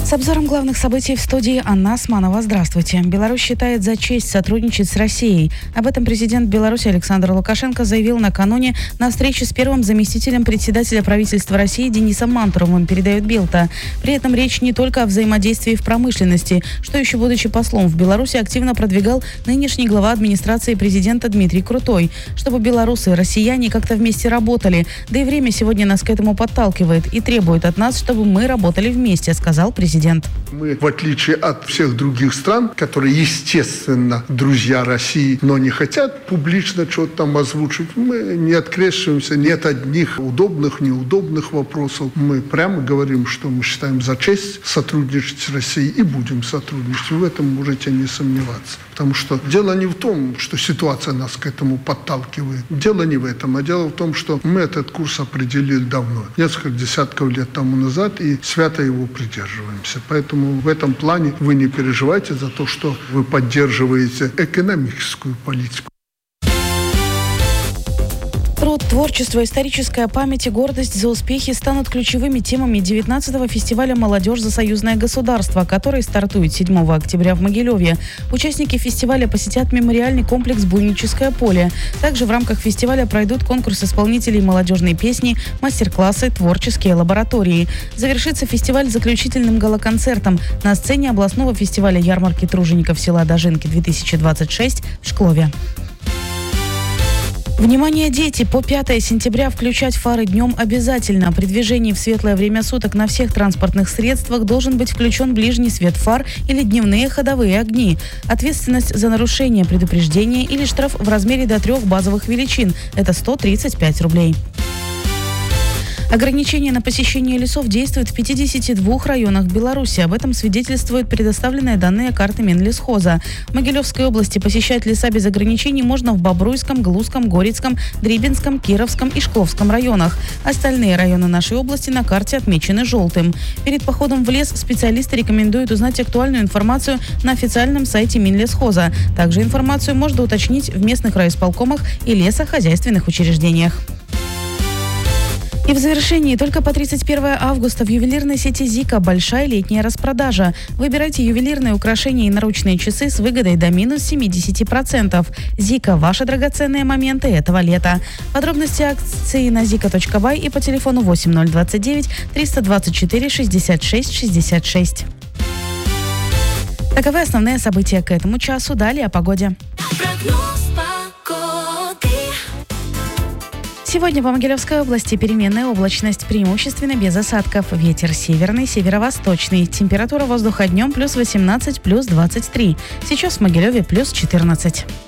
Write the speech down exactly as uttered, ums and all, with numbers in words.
С обзором главных событий в студии Анна Османова. Здравствуйте. Беларусь считает за честь сотрудничать с Россией. Об этом президент Беларуси Александр Лукашенко заявил накануне на встрече с первым заместителем председателя правительства России Денисом Мантуровым, передает Белта. При этом речь не только о взаимодействии в промышленности, что еще будучи послом в Беларуси активно продвигал нынешний глава администрации президента Дмитрий Крутой, чтобы белорусы и россияне как-то вместе работали. Да и время сегодня нас к этому подталкивает и требует от нас, чтобы мы работали вместе, сказал президент. Мы, в отличие от всех других стран, которые, естественно, друзья России, но не хотят публично что-то там озвучивать, мы не открещиваемся, нет одних удобных, неудобных вопросов. Мы прямо говорим, что мы считаем за честь сотрудничать с Россией и будем сотрудничать. В этом можете не сомневаться. Потому что дело не в том, что ситуация нас к этому подталкивает. Дело не в этом, а дело в том, что мы этот курс определили давно, несколько десятков лет тому назад, и свято его придерживаемся. Поэтому в этом плане вы не переживайте за то, что вы поддерживаете экономическую политику. Труд, творчество, историческая память и гордость за успехи станут ключевыми темами девятнадцатого фестиваля «Молодежь за союзное государство», который стартует седьмого октября в Могилеве. Участники фестиваля посетят мемориальный комплекс «Буйническое поле». Также в рамках фестиваля пройдут конкурс исполнителей молодежной песни, мастер-классы, творческие лаборатории. Завершится фестиваль заключительным гала-концертом на сцене областного фестиваля ярмарки тружеников села Дожинки-две тысячи двадцать шесть в Шклове. Внимание, дети! По пятое сентября включать фары днем обязательно. При движении в светлое время суток на всех транспортных средствах должен быть включен ближний свет фар или дневные ходовые огни. Ответственность за нарушение предупреждения или штраф в размере до трех базовых величин. Это сто тридцать пять рублей. Ограничение на посещение лесов действует в пятидесяти двух районах Беларуси. Об этом свидетельствуют предоставленные данные карты Минлесхоза. В Могилевской области посещать леса без ограничений можно в Бобруйском, Глузском, Горецком, Дрибинском, Кировском и Шкловском районах. Остальные районы нашей области на карте отмечены желтым. Перед походом в лес специалисты рекомендуют узнать актуальную информацию на официальном сайте Минлесхоза. Также информацию можно уточнить в местных райисполкомах и лесохозяйственных учреждениях. И в завершении только по тридцать первое августа в ювелирной сети «Зика» большая летняя распродажа. Выбирайте ювелирные украшения и наручные часы с выгодой до минус семьдесят процентов. «Зика» – ваши драгоценные моменты этого лета. Подробности акции на зика точка бай и по телефону восемь ноль двадцать девять триста двадцать четыре шестьдесят шесть шестьдесят шесть. Таковы основные события к этому часу. Далее о погоде. Сегодня по Могилевской области переменная облачность, преимущественно без осадков. Ветер северный, северо-восточный. Температура воздуха днем плюс восемнадцать, плюс двадцать три. Сейчас в Могилеве плюс четырнадцать.